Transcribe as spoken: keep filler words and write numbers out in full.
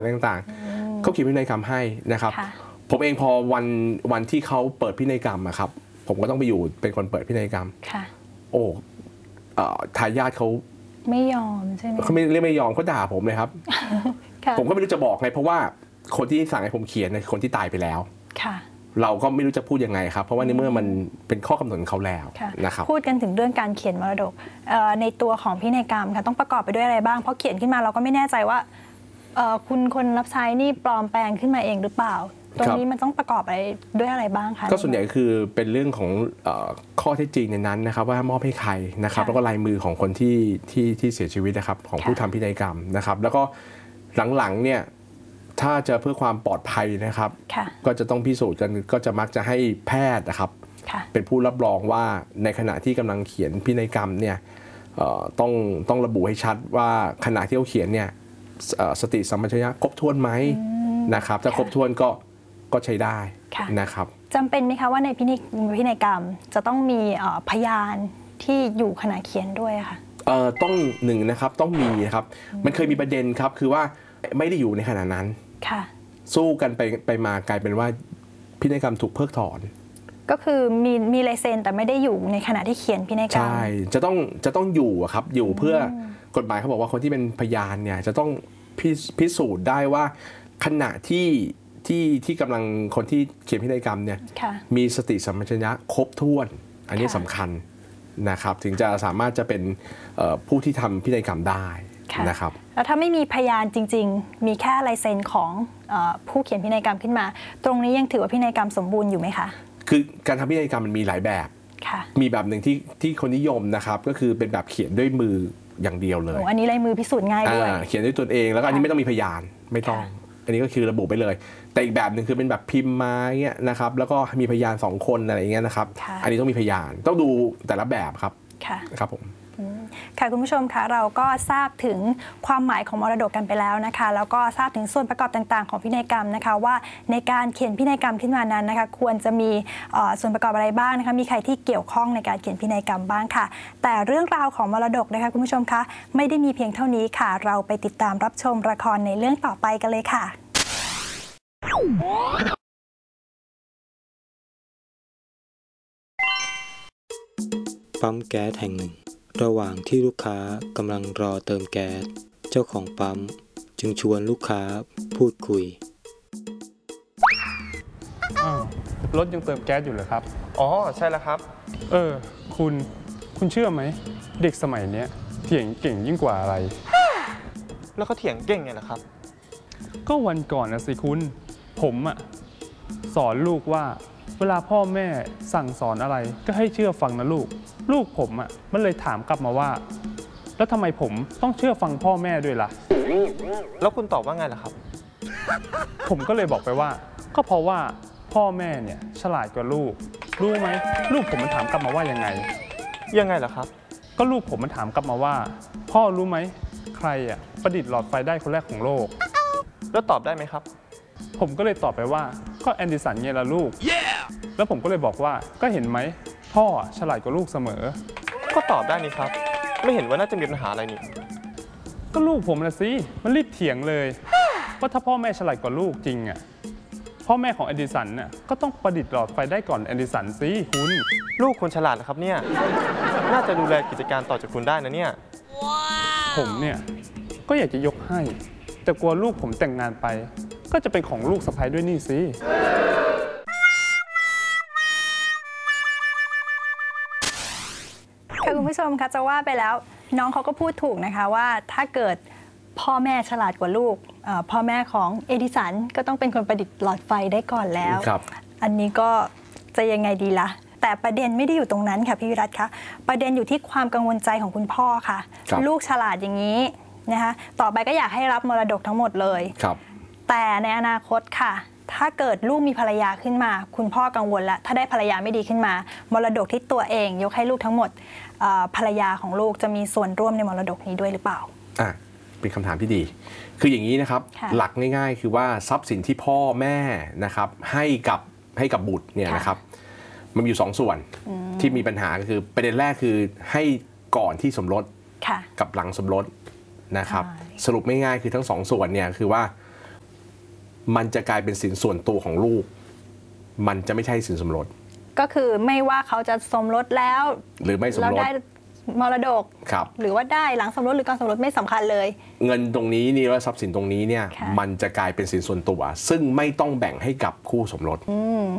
ต่างๆเขาเขียนพินัยกรรมให้นะครับผมเองพอวันวันที่เขาเปิดพินัยกรรมอะครับผมก็ต้องไปอยู่เป็นคนเปิดพินัยกรรมโอ้ทายาทเขาไม่ยอมใช่ไหมเขาไม่เรียกไม่ยอมเขาด่าผมเลยครับผมก็ไม่รู้จะบอกไงเพราะว่าคนที่สั่งให้ผมเขียนในคนที่ตายไปแล้วเราก็ไม่รู้จะพูดยังไงครับเพราะว่าในเมื่อมันเป็นข้อกำหนดของเขาแล้วนะครับพูดกันถึงเรื่องการเขียนมรดกในตัวของพินัยกรรมค่ะต้องประกอบไปด้วยอะไรบ้างเพราะเขียนขึ้นมาเราก็ไม่แน่ใจว่าคุณคนรับใช้นี่ปลอมแปลงขึ้นมาเองหรือเปล่าตรงนี้มันต้องประกอบไปด้วยอะไรบ้างคะก็ส่วนใหญ่คือเป็นเรื่องของข้อเท็จจริงในนั้นนะครับว่ามอบให้ใครนะครับแล้วก็ลายมือของคนที่ที่ที่เสียชีวิตนะครับของผู้ทำพินัยกรรมนะครับแล้วก็หลังๆเนี่ยถ้าจะเพื่อความปลอดภัยนะครับก็จะต้องพิสูจน์กันก็จะมักจะให้แพทย์นะครับเป็นผู้รับรองว่าในขณะที่กำลังเขียนพินัยกรรมเนี่ยต้องต้องระบุให้ชัดว่าขณะที่เขาเขียนเนี่ยสติสัมปชัญญะครบถ้วนไหมนะครับถ้าครบถ้วนก็ก็ใช้ได้นะครับจำเป็นไหมคะว่าในพินัยพินัยกรรมจะต้องมีพยานที่อยู่ขณะเขียนด้วยค่ะต้องหนึ่งนะครับต้องมีนะครับมันเคยมีประเด็นครับคือว่าไม่ได้อยู่ในขณะนั้นสู้กันไปไปมากลายเป็นว่าพินัยกรรมถูกเพิกถอนก็คือมีมีลายเซ็นแต่ไม่ได้อยู่ในขณะที่เขียนพินัยกรรมใช่จะต้องจะต้องอยู่ครับอยู่เพื่อกฎหมายเขาบอกว่าคนที่เป็นพยานเนี่ยจะต้องพิสูจน์ได้ว่าขณะที่ที่ที่กำลังคนที่เขียนพินัยกรรมเนี่ยมีสติสัมปชัญญะครบถ้วนอันนี้สำคัญนะครับถึงจะสามารถจะเป็นผู้ที่ทำพินัยกรรมได้นะครับแล้วถ้าไม่มีพยานจริงๆมีแค่ลายเซ็นของผู้เขียนพินัยกรรมขึ้นมาตรงนี้ยังถือว่าพินัยกรรมสมบูรณ์อยู่ไหมคะคือการทำพินัยกรรมมันมีหลายแบบมีแบบหนึ่งที่ที่คนนิยมนะครับก็คือเป็นแบบเขียนด้วยมืออย่างเดียวเลยอันนี้ลายมือพิสูจน์ง่ายด้วยเขียนด้วยตนเองแล้วก็อันนี้ไม่ต้องมีพยานไม่ต้องอันนี้ก็คือระบุไปเลยแต่อีกแบบหนึ่งคือเป็นแบบพิมพ์มาเงี้ยนะครับแล้วก็มีพยานสองคนอะไรอย่างเงี้ยนะครับอันนี้ต้องมีพยานต้องดูแต่ละแบบครับครับผมค่ะคุณผู้ชมคะเราก็ทราบถึงความหมายของมรดกกันไปแล้วนะคะแล้วก็ทราบถึงส่วนประกอบต่างๆของพินัยกรรมนะคะว่าในการเขียนพินัยกรรมขึ้นมานั้นนะคะควรจะมีส่วนประกอบอะไรบ้างนะคะมีใครที่เกี่ยวข้องในการเขียนพินัยกรรมบ้างค่ะแต่เรื่องราวของมรดกนะคะคุณผู้ชมคะไม่ได้มีเพียงเท่านี้ค่ะเราไปติดตามรับชมละครในเรื่องต่อไปกันเลยค่ะปั๊มแก๊สแห่งหนึ่งระหว่างที่ลูกค้ากำลังรอเติมแก๊สเจ้าของปั๊มจึงชวนลูกค้าพูดคุยอ้าวรถยังเติมแก๊สอยู่เหรอครับอ๋อใช่แล้วครับเออคุณคุณเชื่อไหมเด็กสมัยนี้เถียงเก่งยิ่งกว่าอะไรแล้วเขาเถียงเก่งไงล่ะครับก็วันก่อนนะสิคุณผมอะสอนลูกว่าเวลาพ่อแม่สั่งสอนอะไรก็ให้เชื่อฟังนะลูกลูกผมอ่ะมันเลยถามกลับมาว่าแล้วทำไมผมต้องเชื่อฟังพ่อแม่ด้วยล่ะแล้วคุณตอบว่าไงล่ะครับผมก็เลยบอกไปว่าก็เพราะว่าพ่อแม่เนี่ยฉลาดกว่าลูกรู้ไหมลูกผมมันถามกลับมาว่ายังไงยังไงล่ะครับก็ลูกผมมันถามกลับมาว่าพ่อรู้ไหมใครอ่ะประดิษฐ์หลอดไฟได้คนแรกของโลกแล้วตอบได้ไหมครับผมก็เลยตอบไปว่าก็แอนดิสันไงล่ะลูก yeah! แล้วผมก็เลยบอกว่าก็เห็นไหมพ่อฉลาดกว่าลูกเสมอก็ตอบได้นี่ครับไม่เห็นว่าน่าจะมีปัญหาอะไรนี่ก็ลูกผมนะสิมันรีบเถียงเลยว่าถ้าพ่อแม่ฉลาดกว่าลูกจริงอ่ะพ่อแม่ของแอนดิสันน่ะก็ต้องประดิษฐ์หลอดไฟได้ก่อนแอนดิสันสิคุณลูกคุณฉลาดนะครับเนี่ยน่าจะดูแลกิจการต่อจากคุณได้นะเนี่ย wow. ผมเนี่ยก็อยากจะยกให้แต่กลัวลูกผมแต่งงานไปก็จะเป็นของลูกสะใภ้ด้วยนี่สิค่ะคุณผู้ชมคะจะว่าไปแล้วน้องเขาก็พูดถูกนะคะว่าถ้าเกิดพ่อแม่ฉลาดกว่าลูกพ่อแม่ของเอดิสันก็ต้องเป็นคนประดิษฐ์หลอดไฟได้ก่อนแล้วอันนี้ก็จะยังไงดีล่ะแต่ประเด็นไม่ได้อยู่ตรงนั้นค่ะพี่วิรัตคะประเด็นอยู่ที่ความกังวลใจของคุณพ่อค่ะลูกฉลาดอย่างนี้นะคะต่อไปก็อยากให้รับมรดกทั้งหมดเลยแต่ในอนาคตค่ะถ้าเกิดลูกมีภรรยาขึ้นมาคุณพ่อกังวลแล้วถ้าได้ภรรยาไม่ดีขึ้นมามรดกที่ตัวเองยกให้ลูกทั้งหมดภรรยาของลูกจะมีส่วนร่วมในมรดกนี้ด้วยหรือเปล่าอ่ะเป็นคำถามที่ดีคืออย่างนี้นะครับหลักง่ายๆคือว่าทรัพย์สินที่พ่อแม่นะครับให้กับให้กับบุตรเนี่ยนะครับมันมีอยู่สองส่วนที่มีปัญหาก็คือประเด็นแรกคือให้ก่อนที่สมรสกับหลังสมรสนะครับสรุปง่ายๆคือทั้งสองส่วนเนี่ยคือว่ามันจะกลายเป็นสินส่วนตัวของลูกมันจะไม่ใช่สินสมรสก็คือไม่ว่าเขาจะสมรสแล้วหรือไม่สมรสได้มรดกครับหรือว่าได้หลังสมรสหรือก่อนสมรสไม่สำคัญเลยเงินตรงนี้นี่ว่าทรัพย์สินตรงนี้เนี่ยมันจะกลายเป็นสินส่วนตัวซึ่งไม่ต้องแบ่งให้กับคู่สมรส